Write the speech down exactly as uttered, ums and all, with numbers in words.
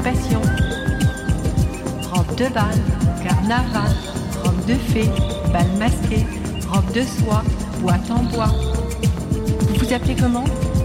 passion. Robe de bal, carnaval, robe de fée, bal masqué, robe de soie, boîte en bois. Vous vous appelez comment ?